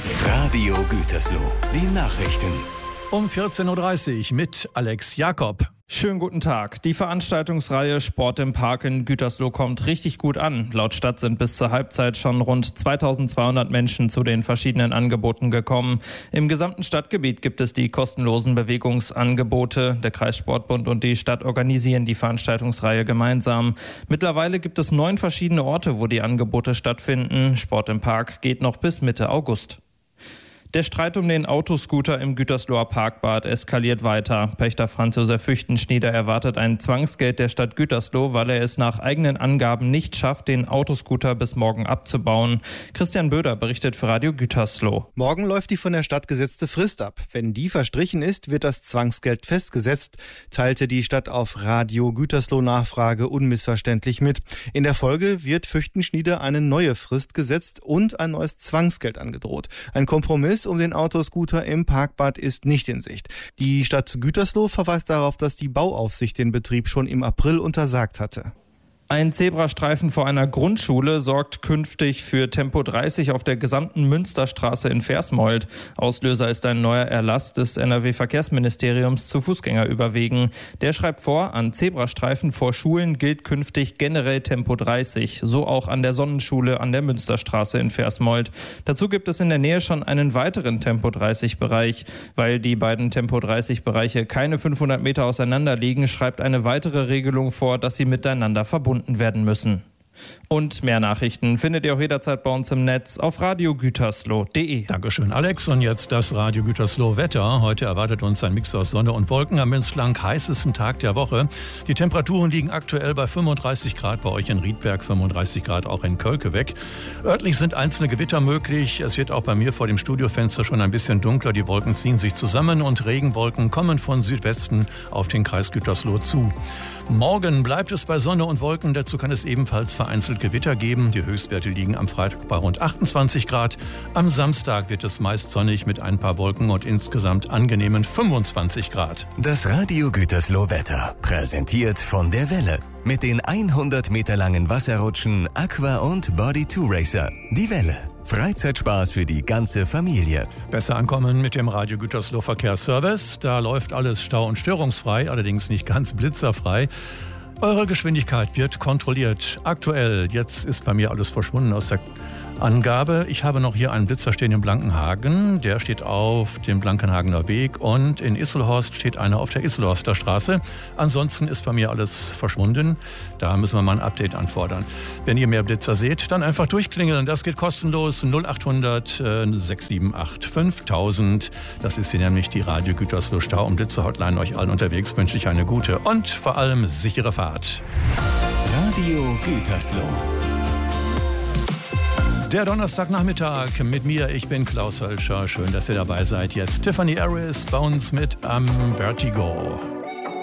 Radio Gütersloh, die Nachrichten. Um 14.30 Uhr mit Alex Jakob. Schönen guten Tag. Die Veranstaltungsreihe Sport im Park in Gütersloh kommt richtig gut an. Laut Stadt sind bis zur Halbzeit schon rund 2200 Menschen zu den verschiedenen Angeboten gekommen. Im gesamten Stadtgebiet gibt es die kostenlosen Bewegungsangebote. Der Kreissportbund und die Stadt organisieren die Veranstaltungsreihe gemeinsam. Mittlerweile gibt es 9 verschiedene Orte, wo die Angebote stattfinden. Sport im Park geht noch bis Mitte August. Der Streit um den Autoscooter im Gütersloher Parkbad eskaliert weiter. Pächter Franz Josef Füchtenschnieder erwartet ein Zwangsgeld der Stadt Gütersloh, weil er es nach eigenen Angaben nicht schafft, den Autoscooter bis morgen abzubauen. Christian Böder berichtet für Radio Gütersloh. Morgen läuft die von der Stadt gesetzte Frist ab. Wenn die verstrichen ist, wird das Zwangsgeld festgesetzt, teilte die Stadt auf Radio Gütersloh Nachfrage unmissverständlich mit. In der Folge wird Füchtenschnieder eine neue Frist gesetzt und ein neues Zwangsgeld angedroht. Ein Kompromiss um den Autoscooter im Parkbad ist nicht in Sicht. Die Stadt Gütersloh verweist darauf, dass die Bauaufsicht den Betrieb schon im April untersagt hatte. Ein Zebrastreifen vor einer Grundschule sorgt künftig für Tempo 30 auf der gesamten Münsterstraße in Versmold. Auslöser ist ein neuer Erlass des NRW-Verkehrsministeriums zu Fußgängerüberwegen. Der schreibt vor, an Zebrastreifen vor Schulen gilt künftig generell Tempo 30, so auch an der Sonnenschule an der Münsterstraße in Versmold. Dazu gibt es in der Nähe schon einen weiteren Tempo 30-Bereich. Weil die beiden Tempo 30-Bereiche keine 500 Meter auseinander liegen, schreibt eine weitere Regelung vor, dass sie miteinander verbunden werden müssen. Und mehr Nachrichten findet ihr auch jederzeit bei uns im Netz auf radiogütersloh.de. Dankeschön, Alex. Und jetzt das Radio Gütersloh Wetter. Heute erwartet uns ein Mix aus Sonne und Wolken am bislang heißesten Tag der Woche. Die Temperaturen liegen aktuell bei 35 Grad bei euch in Riedberg, 35 Grad auch in Kölkebeck. Örtlich sind einzelne Gewitter möglich. Es wird auch bei mir vor dem Studiofenster schon ein bisschen dunkler. Die Wolken ziehen sich zusammen und Regenwolken kommen von Südwesten auf den Kreis Gütersloh zu. Morgen bleibt es bei Sonne und Wolken. Dazu kann es ebenfalls vereinzelt Gewitter geben. Die Höchstwerte liegen am Freitag bei rund 28 Grad. Am Samstag wird es meist sonnig mit ein paar Wolken und insgesamt angenehmen 25 Grad. Das Radio Gütersloh Wetter, präsentiert von der Welle. Mit den 100 Meter langen Wasserrutschen Aqua und Body 2 Racer. Die Welle. Freizeitspaß für die ganze Familie. Besser ankommen mit dem Radio Gütersloh Verkehrsservice. Da läuft alles stau- und störungsfrei, allerdings nicht ganz blitzerfrei. Eure Geschwindigkeit wird kontrolliert. Aktuell, jetzt ist bei mir alles verschwunden aus der Angabe. Ich habe noch hier einen Blitzer stehen in Blankenhagen. Der steht auf dem Blankenhagener Weg und in Isselhorst steht einer auf der Isselhorster Straße. Ansonsten ist bei mir alles verschwunden. Da müssen wir mal ein Update anfordern. Wenn ihr mehr Blitzer seht, dann einfach durchklingeln. Das geht kostenlos 0800 678 5000. Das ist hier nämlich die Radio Gütersloh Stau- und Blitzer-Hotline. Euch allen unterwegs wünsche ich eine gute und vor allem sichere Fahrt. Radio Gütersloh. Der Donnerstagnachmittag mit mir, ich bin Klaus Hölscher. Schön, dass ihr dabei seid. Jetzt Tiffany Harris bei uns mit Vertigo.